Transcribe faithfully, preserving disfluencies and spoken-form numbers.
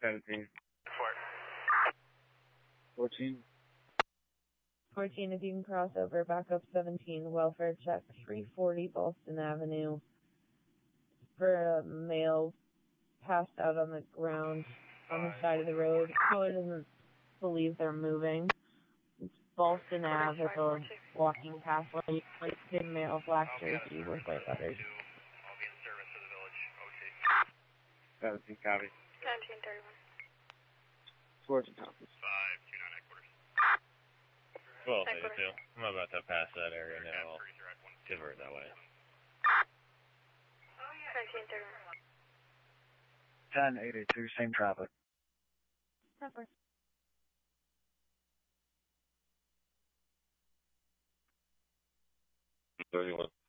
seventeen. fourteen. fourteen, if you can cross over, back up seventeen, welfare check, three forty Boston Avenue, for a male passed out on the ground on the side of the road. Caller doesn't believe they're moving. It's Boston Ave at the walking path, light, light skin male, black jersey with white letters. seventeen, copy. nineteen thirty-one. fourteen, copy. five two nine headquarters. twelve eighty-two. I'm about to pass that area now. I'll divert that way. nineteen thirty-one. ten eighty-two, same traffic. Proper. thirty-one.